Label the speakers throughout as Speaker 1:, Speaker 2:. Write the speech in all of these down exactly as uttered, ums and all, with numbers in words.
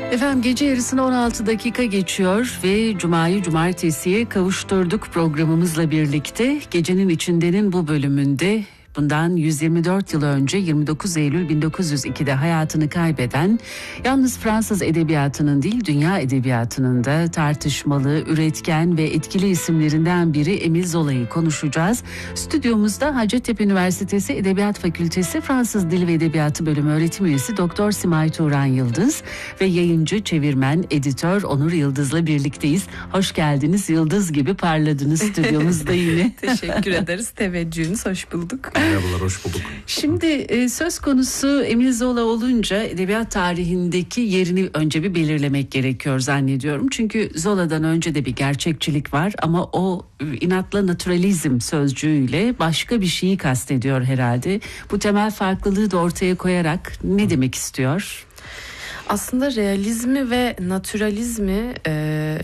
Speaker 1: Efendim gece yarısına on altı dakika geçiyor ve Cuma'yı Cumartesi'ye kavuşturduk programımızla birlikte. Gecenin içindenin bu bölümünde bundan yüz yirmi dört yıl önce yirmi dokuz Eylül bin dokuz yüz ikide hayatını kaybeden, yalnız Fransız edebiyatının değil dünya edebiyatının da tartışmalı, üretken ve etkili isimlerinden biri Émile Zola'yı konuşacağız. Stüdyomuzda Hacettepe Üniversitesi Edebiyat Fakültesi Fransız Dili ve Edebiyatı Bölümü öğretim üyesi Doktor Simay Turan Yıldız ve yayıncı, çevirmen, editör Onur Yıldız'la birlikteyiz. Hoş geldiniz, yıldız gibi parladınız stüdyomuzda yine.
Speaker 2: Teşekkür ederiz, teveccühünüz, hoş bulduk.
Speaker 1: Merhabalar, hoş bulduk. Şimdi e, söz konusu Émile Zola olunca edebiyat tarihindeki yerini önce bir belirlemek gerekiyor zannediyorum. Çünkü Zola'dan önce de bir gerçekçilik var ama o inatla naturalizm sözcüğüyle başka bir şeyi kastediyor herhalde. Bu temel farklılığı da ortaya koyarak ne demek istiyor?
Speaker 2: Aslında realizmi ve naturalizmi e,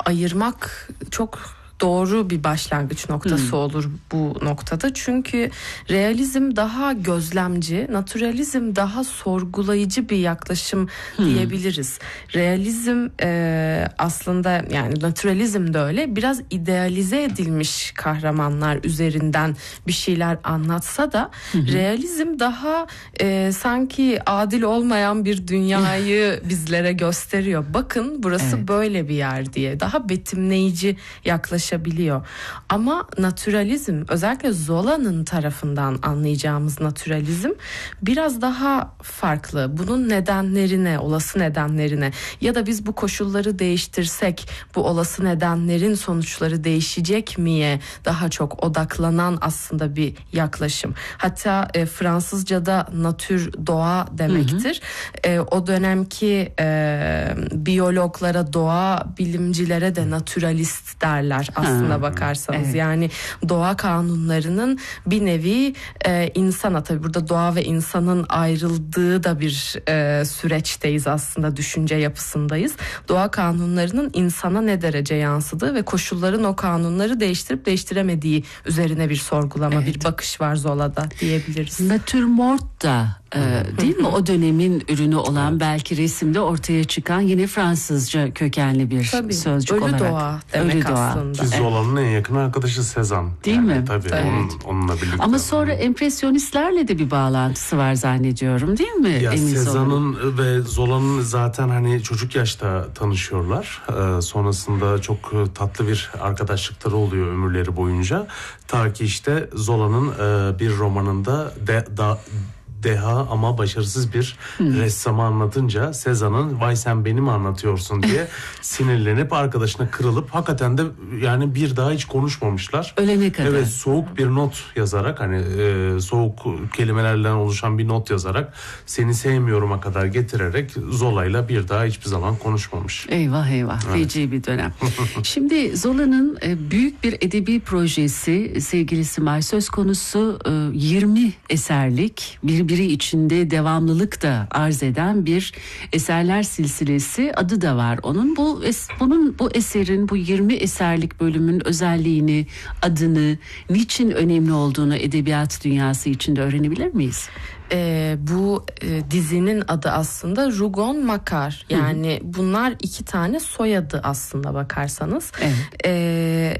Speaker 2: ayırmak çok doğru bir başlangıç noktası hmm. olur bu noktada. Çünkü realizm daha gözlemci, naturalizm daha sorgulayıcı bir yaklaşım hmm. diyebiliriz. Realizm e, aslında, yani naturalizm de öyle, biraz idealize edilmiş kahramanlar üzerinden bir şeyler anlatsa da hmm. realizm daha e, sanki adil olmayan bir dünyayı bizlere gösteriyor. Bakın burası evet. böyle bir yer diye. Daha betimleyici yaklaşım biliyor. Ama naturalizm, özellikle Zola'nın tarafından anlayacağımız naturalizm biraz daha farklı. Bunun nedenlerine, olası nedenlerine ya da biz bu koşulları değiştirsek bu olası nedenlerin sonuçları değişecek miye daha çok odaklanan aslında bir yaklaşım. Hatta e, Fransızca'da natür doğa demektir. Hı hı. E, o dönemki e, biyologlara, doğa bilimcilere de naturalist derler aslında bakarsanız. Evet. Yani doğa kanunlarının bir nevi e, insana, tabii burada doğa ve insanın ayrıldığı da bir e, süreçteyiz aslında, düşünce yapısındayız. Doğa kanunlarının insana ne derece yansıdığı ve koşulların o kanunları değiştirip değiştiremediği üzerine bir sorgulama, evet. bir bakış var Zola'da diyebiliriz.
Speaker 1: Natürmort da e, değil mi o dönemin ürünü olan, evet. belki resimde ortaya çıkan yine Fransızca kökenli bir tabii, sözcük
Speaker 2: ölü
Speaker 1: olarak.
Speaker 2: Doğa demek ölü
Speaker 3: aslında. Doğa. Zola'nın en yakın arkadaşı Sezan.
Speaker 1: Değil
Speaker 3: yani,
Speaker 1: mi?
Speaker 3: Tabii
Speaker 1: evet.
Speaker 3: onun, onunla birlikte.
Speaker 1: Ama sonra empresyonistlerle de bir bağlantısı var zannediyorum, değil mi?
Speaker 3: Ya
Speaker 1: Émile
Speaker 3: Sezan'ın
Speaker 1: Zola'nın
Speaker 3: ve Zola'nın zaten hani çocuk yaşta tanışıyorlar. Ee, sonrasında çok tatlı bir arkadaşlıkları oluyor ömürleri boyunca. Ta ki işte Zola'nın e, bir romanında de, da, deha ama başarısız bir hmm. ressamı anlatınca Sezan'ın "vay sen beni mi anlatıyorsun" diye sinirlenip arkadaşına kırılıp hakikaten de yani bir daha hiç konuşmamışlar.
Speaker 1: Ölene kadar.
Speaker 3: Evet, soğuk bir not yazarak, hani e, soğuk kelimelerden oluşan bir not yazarak "seni sevmiyorum'a" kadar getirerek Zola'yla bir daha hiçbir zaman konuşmamış.
Speaker 1: Eyvah eyvah, evet. feci bir dönem. Şimdi Zola'nın e, büyük bir edebi projesi sevgili Simay, söz konusu e, yirmi eserlik bir biri içinde devamlılık da arz eden bir eserler silsilesi, adı da var onun. Bu bunun bu eserin, bu yirmi eserlik bölümün özelliğini, adını, niçin önemli olduğunu edebiyat dünyası içinde öğrenebilir miyiz?
Speaker 2: Ee, bu e, dizinin adı aslında Rougon-Macquart. Yani hı hı. bunlar iki tane soyadı aslında bakarsanız. Evet. Ee,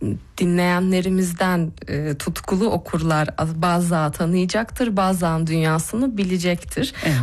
Speaker 2: dinleyenlerimizden e, tutkulu okurlar bazen tanıyacaktır, bazen dünyasını bilecektir. Evet.